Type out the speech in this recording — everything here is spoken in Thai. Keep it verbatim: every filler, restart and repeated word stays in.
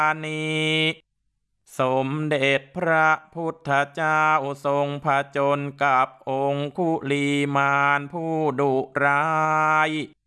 นี้สมเด็จพระพุทธเจ้าทรงผจญกับองคุลีมานผู้ดุร้าย